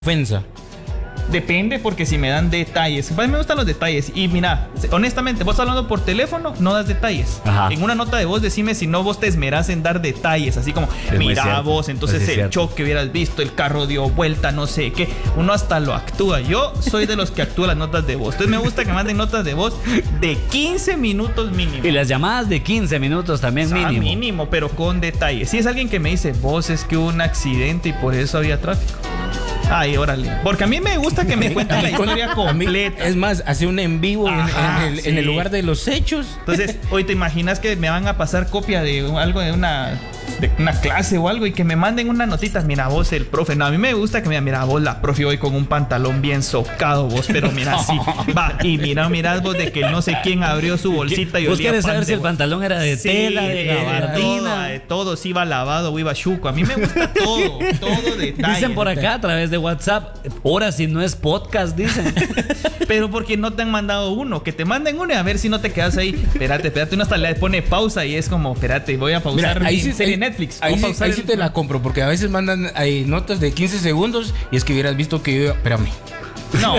ofensa? Depende, porque si me dan detalles, a mí me gustan los detalles. Y mira, honestamente, vos hablando por teléfono no das detalles. Ajá. En una nota de voz decime si no vos te esmerás en dar detalles, así como mira vos, entonces el choque hubieras visto, el carro dio vuelta, no sé qué. Uno hasta lo actúa. Yo soy de los que actúa las notas de voz. Entonces me gusta que manden notas de voz de 15 minutos mínimo. Y las llamadas de 15 minutos también mínimo. Mínimo, pero con detalles. Si es alguien que me dice, vos, es que hubo un accidente y por eso había tráfico. Ay, órale. Porque a mí me gusta que me cuenten la historia completa. Es más, hace un en vivo en el sí. lugar de los hechos. Entonces, hoy te imaginas que me van a pasar copia de algo de una clase o algo y que me manden una notita. Mira vos, el profe. No, a mí me gusta que me digan, mira vos, la profe hoy con un pantalón bien socado vos, pero mira así. Va, y mira vos de que no sé quién abrió su bolsita y ¿Vos olía querés pan saber de si el vos? pantalón era de tela, de gabardina? De todo, si iba lavado o iba chuco. A mí me gusta todo detalle. Dicen por acá a través de WhatsApp, ahora si no es podcast, dicen. Pero porque no te han mandado uno, que te manden uno y a ver si no te quedas ahí. Espérate, uno hasta le pone pausa y es como, espérate, voy a pausar. Mira, ahí mi sí, serie Netflix. Ahí sí te la compro, porque a veces mandan notas de 15 segundos y es que hubieras visto que yo... Espérame. No.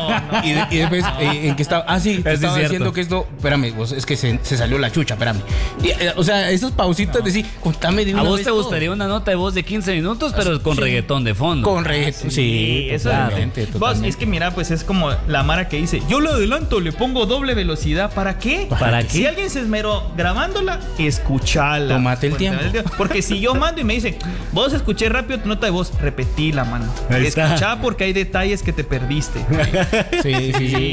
Y después en que estaba... Ah, sí, te estaba cierto. diciendo que esto... Espérame, vos, es que se salió la chucha, espérame. Y, o sea, esas pausitas de decir, contame de una ¿A vos vez te todo. gustaría una nota de voz de 15 minutos, pero con reggaetón de fondo? Con reggaetón, sí, eso totalmente. Vos, es que mira, pues es como la Mara que dice, yo lo adelanto, le pongo doble velocidad. ¿Para qué? ¿Para qué? Si alguien se esmeró grabándola, escuchala. Tómate el tiempo. Porque si yo mando y me dice, vos escuché rápido tu nota de voz, repetila, mano. Ahí está. Escuchá porque hay detalles que te perdiste. Sí.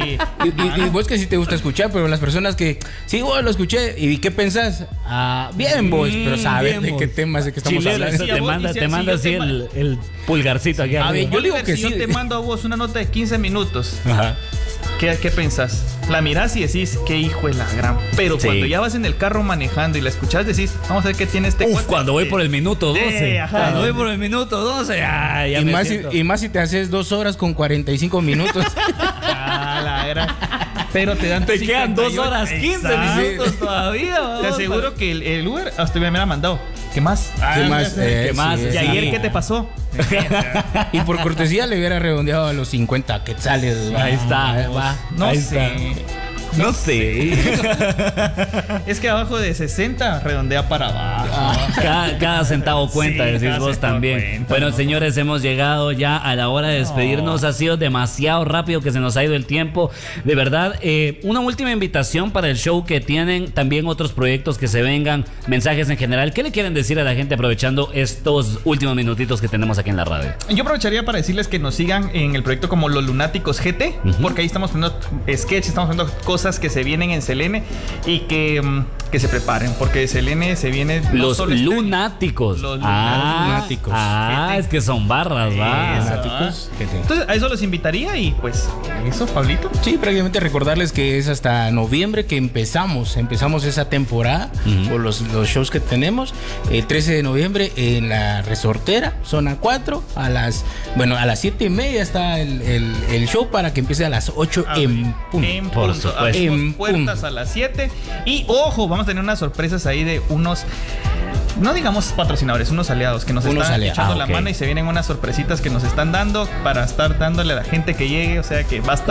Y vos que sí te gusta escuchar, pero las personas que sí, vos lo escuché, ¿y qué pensás? Ah, bien vos, pero sabes de qué temas de qué estamos Chileno, hablando. eso te manda así el pulgarcito aquí A arriba. ver, yo digo que si sí. yo te mando a vos una nota de 15 minutos, Ajá. ¿qué pensás? La mirás y decís, qué hijo de la gran. Pero Sí. cuando ya vas en el carro manejando y la escuchás, decís, vamos a ver qué tiene este Uf, cuate. cuando voy por el minuto 12. ajá. Cuando voy por el minuto 12, ya Y me más, siento. y más si te haces 2 horas con 45 minutos. Ah, la gran. Pero te dan Te tus quedan 2 58. horas 15 Exacto. minutos todavía. Te vamos, aseguro que el Uber hasta me la ha mandado. ¿Qué más? ¿Qué más? ¿Qué más? Sí, ¿Y sí. ayer qué te pasó? Y por cortesía le hubiera redondeado a los 50 quetzales. Ahí está. Va. No Ahí sé. está. No sé. Es que abajo de 60 redondea para abajo. Cada centavo cuenta, Sí, decís cada vos centavo también. cuenta, Bueno, ¿no? señores, hemos llegado ya a la hora de despedirnos. Ha sido demasiado rápido que se nos ha ido el tiempo. De verdad, una última invitación para el show que tienen, también otros proyectos que se vengan, mensajes en general. ¿Qué le quieren decir a la gente aprovechando estos últimos minutitos que tenemos aquí en la radio? Yo aprovecharía para decirles que nos sigan en el proyecto como Los Lunáticos GT, porque ahí estamos poniendo sketches, estamos poniendo cosas que se vienen en Selene y que se preparen, porque de Selene se viene Los solo lunáticos. Los lunáticos. Es que son barras, va. Lunáticos. Entonces a eso los invitaría y pues eso, Pablito. Sí, prácticamente recordarles que es hasta noviembre que empezamos esa temporada por los shows que tenemos. El 13 de noviembre en la Resortera, zona 4, a las 7:30 está el show para que empiece a las 8 en punto. Por supuesto. Abrimos puertas a las 7 y ojo, vamos a tener unas sorpresas ahí de unos, no digamos patrocinadores, unos aliados que nos están echando la mano y se vienen unas sorpresitas que nos están dando para estar dándole a la gente que llegue, o sea que va a estar